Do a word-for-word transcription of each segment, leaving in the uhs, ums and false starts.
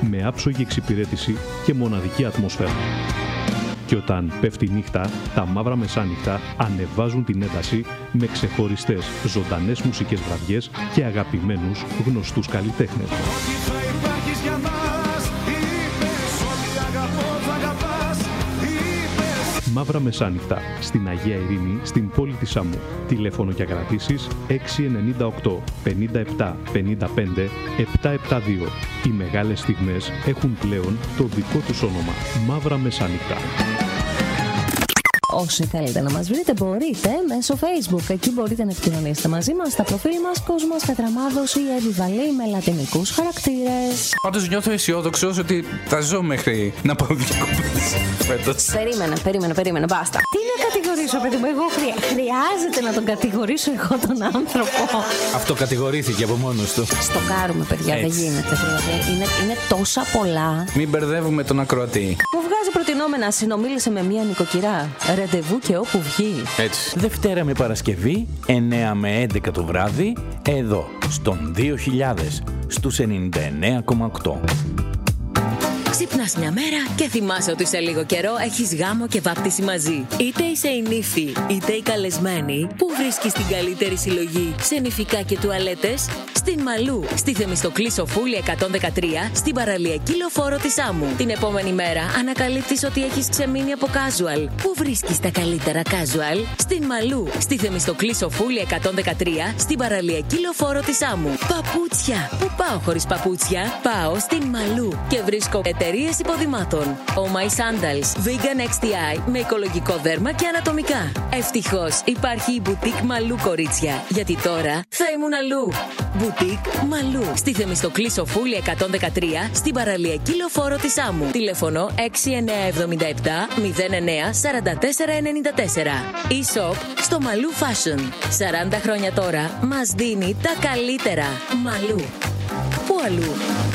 με άψογη εξυπηρέτηση και μοναδική ατμόσφαιρα. Και όταν πέφτει νύχτα, τα μαύρα μεσάνυχτα ανεβάζουν την ένταση με ξεχωριστές ζωντανές μουσικές βραδιές και αγαπημένους γνωστούς καλλιτέχνες. Μαύρα μεσάνυχτα, στην Αγία Ειρήνη, στην πόλη της Σάμου. Τηλέφωνο για κρατήσεις έξι εννιά οκτώ πενήντα επτά πενήντα πέντε επτακόσια εβδομήντα δύο. Οι μεγάλες στιγμές έχουν πλέον το δικό τους όνομα. Μαύρα μεσάνυχτα. Όσοι θέλετε να μας βρείτε μπορείτε μέσω Facebook. Εκεί μπορείτε να επικοινωνήσετε μαζί μας στα προφίλ μας Κόσμος Πετραμάδος ή Εύη Βαλή με λατινικούς χαρακτήρες. Πάντως νιώθω αισιόδοξος ότι θα ζω μέχρι να πάω διακοπές φέτος. Περίμενε, περίμενε, περίμενε, μπάστα. Τι να κατηγορήσω, παιδί μου, εγώ χρεια... χρειάζεται να τον κατηγορήσω εγώ τον άνθρωπο. Αυτό κατηγορήθηκε από μόνος του. Στο κάρουμε, παιδιά, έτσι. Δεν γίνεται. Δηλαδή, είναι, είναι τόσα πολλά. Μην μπερδεύουμε τον ακροατή. Μου βγάζει προτινόμενα, συνομίλησε με μία νοικοκυρά. Ραντεβού και όπου βγει. Έτσι. Δευτέρα με Παρασκευή, εννιά με έντεκα το βράδυ, εδώ, στον δύο χιλιάδες, στους ενενήντα εννέα κόμμα οκτώ. Ξυπνάς μια μέρα και θυμάσαι ότι σε λίγο καιρό έχεις γάμο και βάπτιση μαζί. Είτε είσαι η νύφη, είτε η καλεσμένη, που βρίσκεις την καλύτερη συλλογή σε νηφικά και τουαλέτες? Στην Μαλού, στη Θεμιστοκλή Σοφούλη εκατόν δεκατρία, στην παραλιακή λεωφόρο της Άμμου. Την επόμενη μέρα ανακαλύπτεις ότι έχεις ξεμείνει από casual. Πού βρίσκεις τα καλύτερα casual? Στην Μαλού, στη Θεμιστοκλή Σοφούλη εκατόν δεκατρία, στην παραλιακή λεωφόρο της Άμμου. Παπούτσια. Πού πάω χωρίς παπούτσια? Πάω στην Μαλού και βρίσκω εταιρείες υποδημάτων. Oh My Sandals, Vegan εξ τι άι με οικολογικό δέρμα και ανατομικά. Ευτυχώς υπάρχει η Boutique Μαλού, κορίτσια, γιατί τώρα θα ήμουν αλλού. Boutique Μαλού, στη Θεμιστοκλή Σοφούλη εκατόν δεκατρία, στην παραλιακή λεωφόρο της Άμμου. Τηλέφωνο έξι εννιά εβδομήντα επτά μηδέν εννιά σαράντα τέσσερα ενενήντα τέσσερα. E-shop στο Μαλού Fashion. σαράντα χρόνια τώρα μας δίνει τα καλύτερα. Μαλού. Πού αλλού?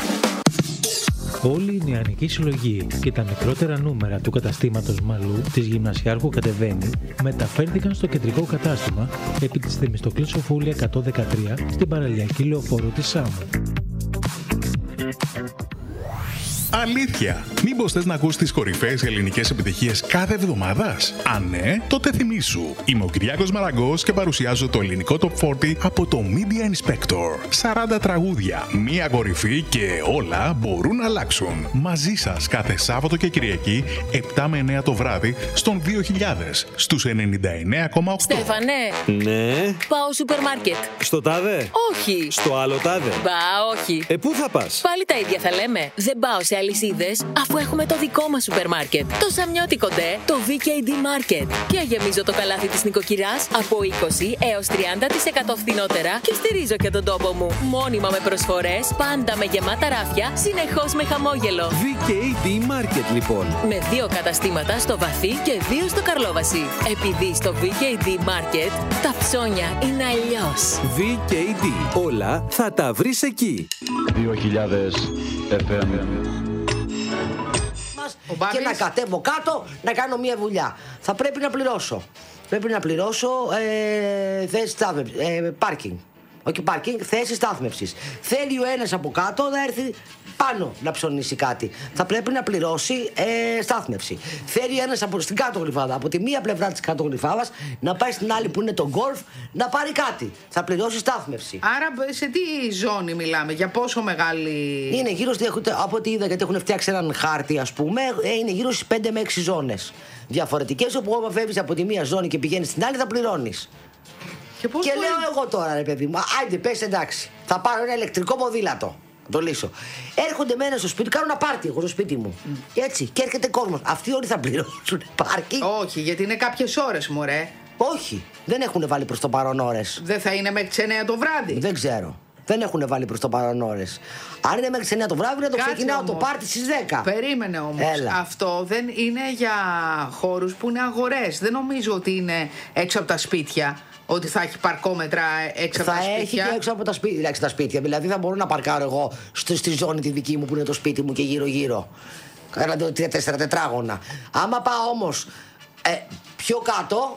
Όλη η νεανική συλλογή και τα μικρότερα νούμερα του καταστήματος Μαλού της Γυμνασιάρχου Κατεβαίνει μεταφέρθηκαν στο κεντρικό κατάστημα επί της Θεμιστοκλής Σοφούλη εκατόν δεκατρία στην παραλιακή λεωφόρο της Σάμμου. Αλήθεια! Μήπως θες να ακούσεις τις κορυφαίες ελληνικές επιτυχίες κάθε εβδομάδας? Αν ναι, τότε θυμήσου. Είμαι ο Κυριάκος Μαραγκός και παρουσιάζω το ελληνικό Top σαράντα από το Media Inspector. σαράντα τραγούδια, μία κορυφή και όλα μπορούν να αλλάξουν. Μαζί σας κάθε Σάββατο και Κυριακή, επτά με εννιά το βράδυ, στον δύο χιλιάδες, στους ενενήντα εννέα κόμμα οκτώ. Στέφανε! Ναι. Πάω σούπερ μάρκετ. Στο τάδε? Όχι. Στο άλλο τάδε? Μπα, όχι. Ε, πού θα πας? Πάλι τα ίδια θα λέμε. Δεν πάω σε αλυσίδες, αφού έχουμε το δικό μας σούπερ μάρκετ. Το Σαμιώτικο ντε, το βι κέι ντι Market. Και γεμίζω το καλάθι της νοικοκυράς από είκοσι έως τριάντα τοις εκατό φθηνότερα και στηρίζω και τον τόπο μου. Μόνιμα με προσφορές, πάντα με γεμάτα ράφια, συνεχώς με χαμόγελο. βι κέι ντι Market, λοιπόν. Με δύο καταστήματα στο Βαθύ και δύο στο Καρλόβαση. Επειδή στο βι κέι ντι Market τα ψώνια είναι αλλιώς. βι κέι ντι. Όλα θα τα βρεις εκεί. δύο χιλιάδες εφ εμ. Και να κατέβω κάτω να κάνω μια δουλειά. Θα πρέπει να πληρώσω. Πρέπει να πληρώσω ε, θέση στάθμευσης, ε, πάρκινγκ. Όχι πάρκινγκ, θέση στάθμευσης. Θέλει ο ένας από κάτω να έρθει πάνω να ψωνίσει κάτι. Θα πρέπει να πληρώσει ε, στάθμευση. Θέλει ένας από στην κάτω γλυφάδα, από τη μία πλευρά της κάτω γλυφάδας, να πάει στην άλλη που είναι το γκολφ να πάρει κάτι. Θα πληρώσει στάθμευση. Άρα σε τι ζώνη μιλάμε, για πόσο μεγάλη? Είναι γύρω στη, από ό,τι είδα, γιατί έχουν φτιάξει έναν χάρτη, ας πούμε, είναι γύρω στις πέντε με έξι ζώνες διαφορετικές, όπου άμα φεύγεις από τη μία ζώνη και πηγαίνεις στην άλλη θα πληρώνεις. Και, πώς και μπορεί... λέω εγώ τώρα, ρε παιδί μου, άιντε πες εντάξει, θα πάρω ένα ηλεκτρικό ποδήλατο. Το λύσω. Έρχονται μένα στο σπίτι, κάνω ένα πάρτι εγώ στο σπίτι μου. Mm. Έτσι, και έρχεται κόσμος. Αυτοί όλοι θα πληρώσουν πάρκι. Όχι, γιατί είναι κάποιες ώρες, μωρέ. Όχι, δεν έχουν βάλει προς το παρόν ώρες. Δεν θα είναι μέχρι τις εννιά το βράδυ? Δεν ξέρω. Δεν έχουν βάλει προς το παρόν ώρες. Αν είναι μέχρι τις εννιά το βράδυ, να το ξεκινάω όμως το πάρτι στις δέκα. Περίμενε όμως. Έλα. Αυτό δεν είναι για χώρους που είναι αγορές. Δεν νομίζω ότι είναι έξω από τα σπίτια. Ότι θα έχει παρκόμετρα έξω από τα σπίτια. Θα έχει και έξω από τα σπίτια, έξω τα σπίτια. Δηλαδή θα μπορώ να παρκάρω εγώ στη, στη ζώνη τη δική μου που είναι το σπίτι μου και γύρω-γύρω. Ένα τρία-τέσσερα τετράγωνα. Άμα πάω όμως ε, πιο κάτω,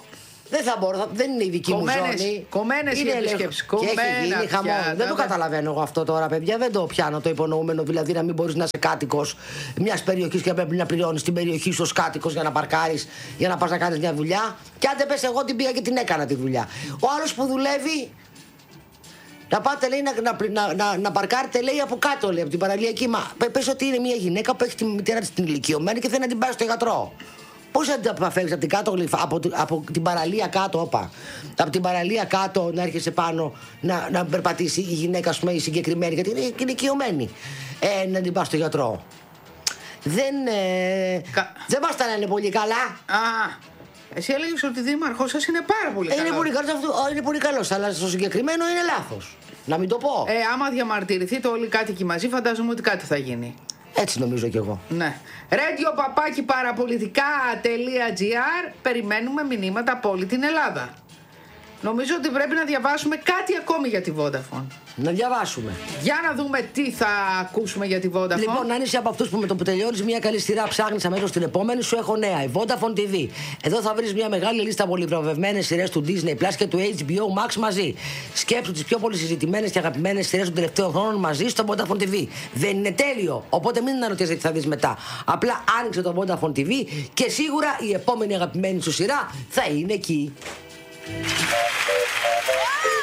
Δεν θα μπορώ, δεν είναι η δική κομμένες, μου ζώνη. Κομμένες οι επισκέψεις. Και έχει γίνει χαμό. Δεν το καταλαβαίνω εγώ αυτό τώρα, παιδιά. Δεν το πιάνω το υπονοούμενο. Δηλαδή να μην μπορείς να είσαι κάτοικος μιας περιοχής και πρέπει να πληρώνεις την περιοχή σου ως κάτοικος για να παρκάρεις, για να πας να κάνεις μια δουλειά. Και άντε πες, εγώ την πήγα και την έκανα τη δουλειά. Ο άλλος που δουλεύει. Να πάτε, λέει, να, να, να, να παρκάρετε, λέει, από κάτω, λέει, από την παραλιακή. Μα πες ότι είναι μια γυναίκα που έχει τη μητέρα της την ηλικιωμένη και θέλει να την πάει στο γιατρό. Πώς θα την αποφεύγεις από την κάτω, από, από την παραλία κάτω, όπα. Από την παραλία κάτω να έρχεσαι πάνω να, να περπατήσει η γυναίκα, ας πούμε, η συγκεκριμένη, γιατί είναι ηλικιωμένη. Ε, να την πάει στο γιατρό. Δεν. Ε, Κα... Δεν μας τα λένε πολύ καλά. Α. Εσύ έλεγες ότι ο δήμαρχός σας είναι πάρα πολύ καλός. Είναι πολύ καλός, είναι πολύ καλός, αλλά στο συγκεκριμένο είναι λάθος. Να μην το πω. Ε, άμα διαμαρτυρηθείτε όλοι κάτοικοι μαζί, φαντάζομαι ότι κάτι θα γίνει. Έτσι νομίζω κι εγώ. Ναι. Radio παπάκι παραπολιτικά.gr. Περιμένουμε μηνύματα από όλη την Ελλάδα. Νομίζω ότι πρέπει να διαβάσουμε κάτι ακόμη για τη Vodafone. Να διαβάσουμε. Για να δούμε τι θα ακούσουμε για τη Vodafone. Λοιπόν, αν είσαι από αυτούς που με το που τελειώνεις μια καλή σειρά ψάχνεις αμέσως την επόμενη, σου έχω νέα. Η Vodafone τι βι. Εδώ θα βρεις μια μεγάλη λίστα πολυβραβευμένες σειρές του Disney Plus και του έιτς μπι ο Max μαζί. Σκέψου τις πιο πολύ συζητημένες και αγαπημένες σειρές των τελευταίων χρόνων μαζί στο Vodafone τι βι. Δεν είναι τέλειο. Οπότε μην αναρωτιέσαι τι θα δεις μετά. Απλά άνοιξε το Vodafone τι βι και σίγουρα η επόμενη αγαπημένη σου σειρά θα είναι εκεί.